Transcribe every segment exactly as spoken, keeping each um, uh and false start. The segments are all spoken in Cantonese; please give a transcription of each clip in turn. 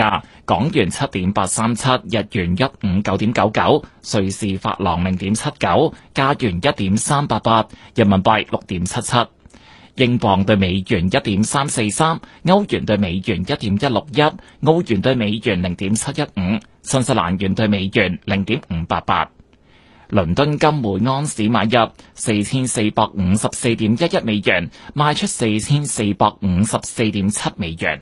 價：港元七點八三七，日元一五九點九九，瑞士法郎零點七九，加元一點三八八，人民幣六點七七。英鎊對美元一點三四三，歐元對美元一點一六一，澳元對美元零點七一五，新西蘭元對美元零點五八八。倫敦金每盎司買入四千四百五十四點一一美元，賣出四千四百五十四點七美元。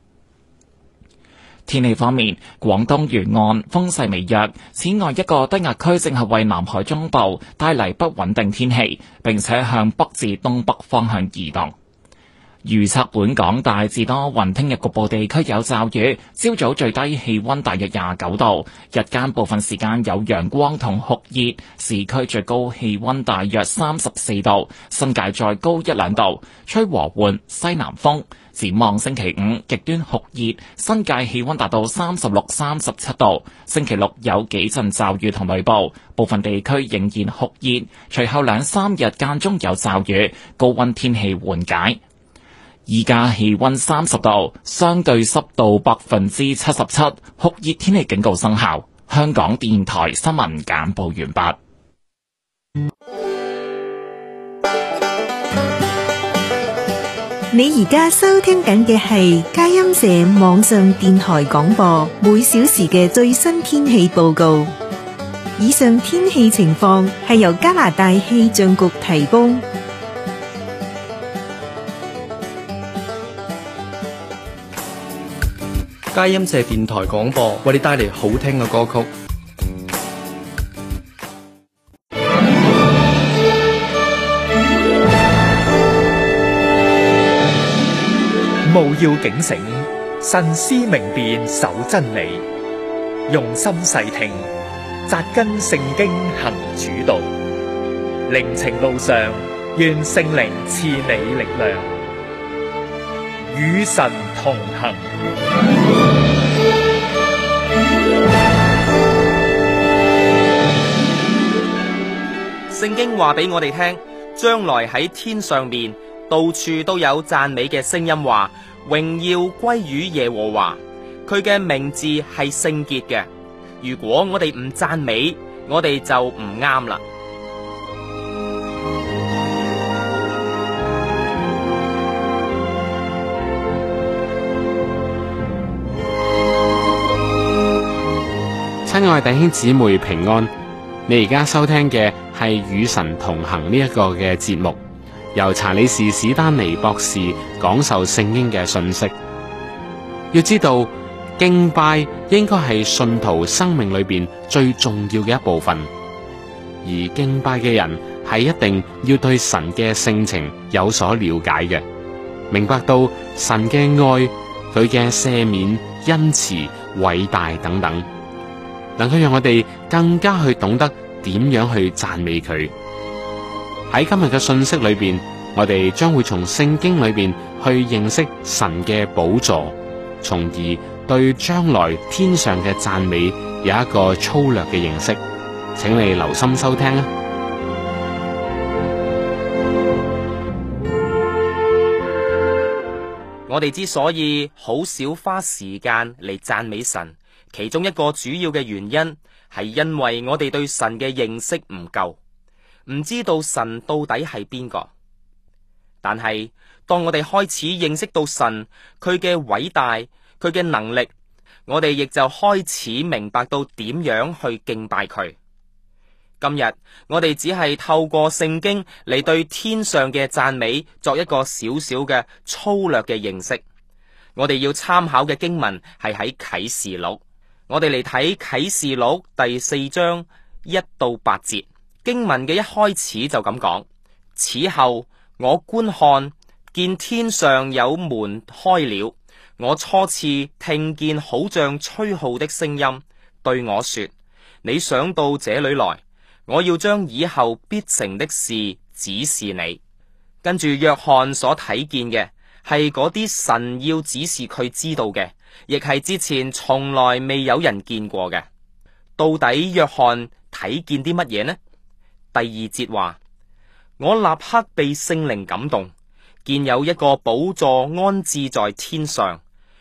天氣方面，廣東沿岸風勢微弱，此外一個低壓區正係為南海中部帶嚟不穩定天氣，並且向北至東北方向移動。預測本港大致多雲，聽日局部地區有驟雨，朝早最低氣溫大約廿九度，日間部分時間有陽光同酷熱，市區最高氣溫大約三十四度，新界再高一兩度，吹和緩西南風。展望星期五極端酷熱，新界氣溫達到三十六、三十七度。星期六有幾陣驟雨同雷暴，部分地區仍然酷熱。隨後兩三日間中有驟雨，高溫天氣緩解。依家氣溫三十度，相對濕度百分之七十七，酷熱天氣警告生效。香港電台新聞簡報完畢。 你而家收聽緊嘅係佳音社網上電台廣播，每小時嘅最新天氣報告。以上天氣情況係由加拿大氣象局提供。 佳音社電台廣播為你帶嚟好聽嘅歌曲。 務要警醒，慎思明辨，守真理，用心細聽，扎根聖經行主道。靈程路上，願聖靈賜你力量，與神同行。 聖經話俾我哋聽，將來喺天上面到處都有讚美嘅聲音，話榮耀歸於耶和華，佢嘅名字係聖潔嘅。如果我哋唔讚美，我哋就唔啱啦。 親愛弟兄姊妹平安，你而家收聽嘅係與神同行呢一個嘅節目，由查理士史丹尼博士講授聖經嘅信息。要知道敬拜應該係信徒生命裏邊最重要嘅一部分，而敬拜嘅人係一定要對神嘅性情有所了解嘅，明白到神嘅愛、佢嘅赦免、恩慈、偉大等等，能夠讓我哋更加去懂得點樣去讚美佢。喺今日嘅信息裏邊，我哋將會從聖經裏邊去認識神嘅寶座，從而對將來天上嘅讚美有一個粗略嘅認識。請你留心收聽啊！ 我哋之所以好少花時間嚟讚美神，其中一個主要嘅原因係因為我哋對神嘅認識唔夠，唔知道神到底係邊個。但係當我哋開始認識到神佢嘅偉大、佢嘅能力，我哋亦就開始明白到點樣去敬拜佢。今日我哋只係透過聖經嚟對天上嘅讚美作一個小小嘅粗略嘅認識。我哋要參考嘅經文係喺啟示錄，我哋嚟睇啟示錄第四章一到八節。經文嘅一開始就咁講：此後我觀看，見天上有門開了，我初次聽見好像吹號的聲音，對我說：你上到這裏來，我要將以後必成的事指示你。跟住約翰所睇見嘅係嗰啲神要指示佢知道嘅，亦係之前從來未有人見過嘅。到底約翰睇見啲乜嘢呢？第二節話：我立刻被聖靈感動，見有一個寶座安置在天上，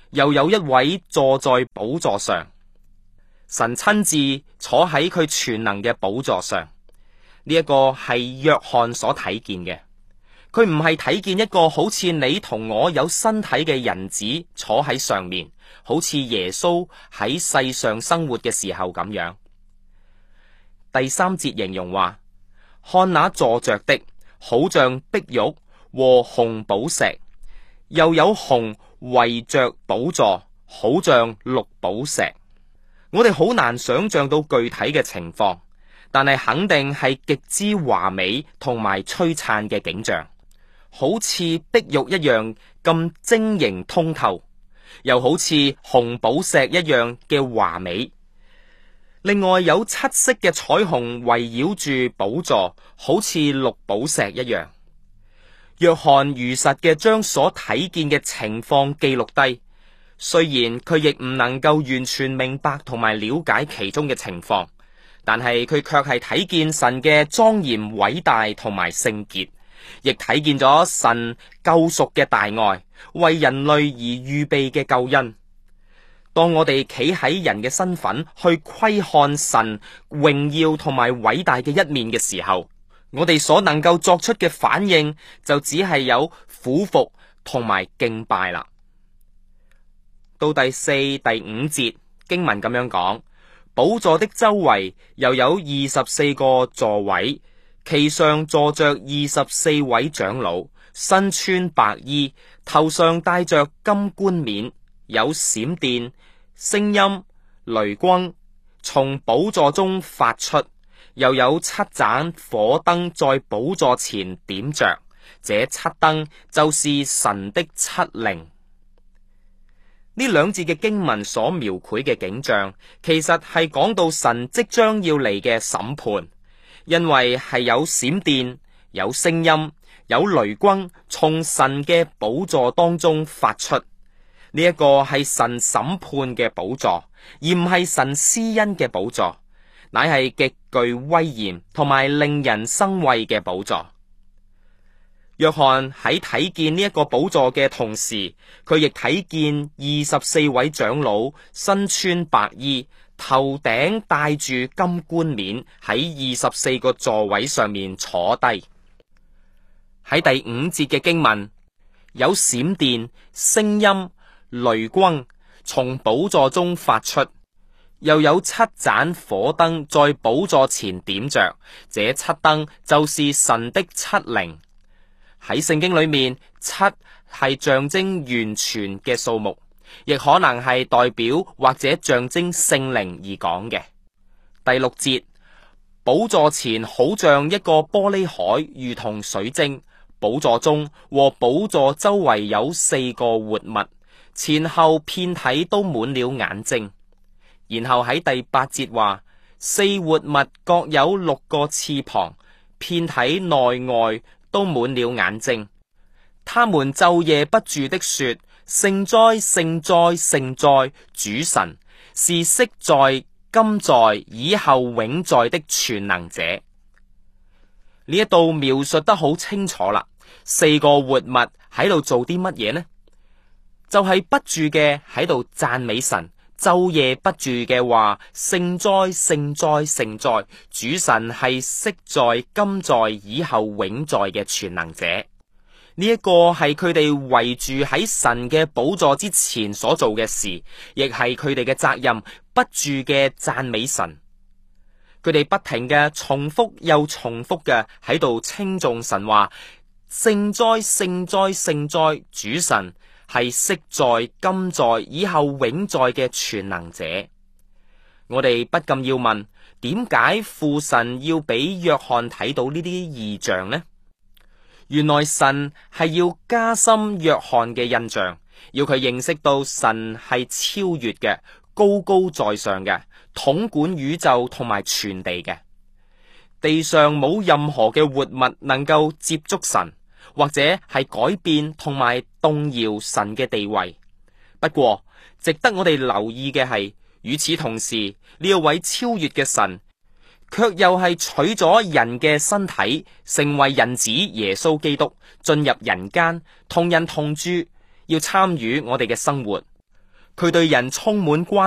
又有一位坐在寶座上，神親自坐喺佢全能嘅寶座上。呢一個係約翰所睇見嘅，佢唔係睇見一個好似你同我有身體嘅人子坐喺上面，好似耶穌喺世上生活嘅時候咁樣。第三節形容話，看那坐着的，好像碧玉和紅寶石，又有紅圍着寶座，好像綠寶石。我哋好難想象到具體嘅情況，但係肯定係極之華美同埋璀璨嘅景象，好似碧玉一樣咁晶瑩通透，又好似紅寶石一樣嘅華美。另外有七色嘅彩虹圍繞住寶座，好似綠寶石一樣。約翰如實嘅將所睇見嘅情況記錄低，雖然佢亦唔能夠完全明白同埋了解其中嘅情況，但係佢卻係睇見神嘅莊嚴偉大同埋聖潔，亦睇見咗神救贖嘅大愛，為人類而預備嘅救恩。當我哋企喺人嘅身份去窺看神榮耀同埋偉大嘅一面嘅時候，我哋所能夠作出嘅反應就只係有俯伏同埋敬拜啦。到第四、第五節經文咁樣講，寶座的周圍又有二十四個座位，其上坐着二十四位長老，身穿白衣，頭上戴着金冠冕，有閃電、聲音、雷轟從寶座中發出，又有七盞火燈在寶座前點着，這七燈就是神的七靈。呢兩節嘅經文所描繪嘅景象，其實係講到神即將要嚟嘅審判，因為係有閃電、有聲音、有雷轟從神嘅寶座當中發出。呢一個係神審判嘅寶座，而唔係神施恩嘅寶座，乃係極具威嚴同埋令人生畏嘅寶座。約翰喺睇見呢一個寶座嘅同時，佢亦睇見二十四位長老身穿白衣，頭頂戴住金冠冕，喺二十四個座位上面坐低。喺第五節嘅經文，有閃電、聲音、雷轟從寶座中發出，又有七盞火燈在寶座前點着，這七燈就是神的七靈。喺聖經裏面，七係象徵完全嘅數目，亦可能係代表或者象徵聖靈而講嘅。第六節，寶座前好像一個玻璃海，如同水晶。寶座中和寶座周圍有四個活物，前後遍體都滿了眼睛。然後喺第八節話，四活物各有六個翅膀，遍體內外都滿了眼睛。他們晝夜不住的說，聖哉聖哉聖哉，主神是昔在今在以後永在的全能者。呢一度描述得好清楚啦，四個活物喺度做啲乜嘢呢？就係、是、不住嘅喺度讚美神，晝夜不住嘅話，聖哉聖哉聖哉，主神係昔在今在以後永在嘅全能者。呢、這、一個係佢哋圍住喺神嘅寶座之前所做嘅事，亦係佢哋嘅責任，不住嘅讚美神。佢哋不停嘅重複又重複嘅喺度稱頌神，話聖哉聖哉聖哉，主神係昔在今在以後永在嘅全能者。我哋不禁要問，點解父神要俾約翰睇到呢啲異象呢？原來神係要加深約翰嘅印象，要佢認識到神係超越嘅，高高在上嘅，統管宇宙同埋全地嘅。地上冇任何嘅活物能夠接觸神，或者係改變同埋動搖神嘅地位。不過值得我哋留意嘅係，與此同時，呢一位超越嘅神卻又係取咗人嘅身體，成為人子耶穌基督，進入人間同人同住，要參與我哋嘅生活。 佢對人充滿關